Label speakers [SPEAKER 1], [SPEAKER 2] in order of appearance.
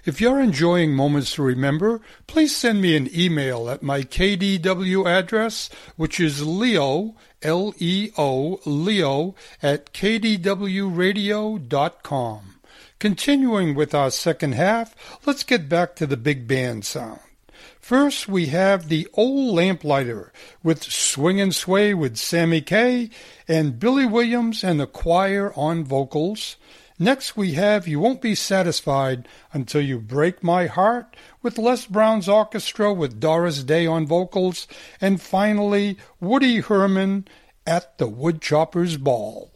[SPEAKER 1] If you're enjoying Moments to Remember, please send me an email at my KDW address, which is Leo, L-E-O, Leo, at kdwradio.com. Continuing with our second half, let's get back to the big band sound. First, we have the Old Lamplighter with Swing and Sway with Sammy Kaye and Billy Williams and the choir on vocals. Next, we have You Won't Be Satisfied Until You Break My Heart with Les Brown's orchestra with Doris Day on vocals. And finally, Woody Herman at the Woodchopper's Ball.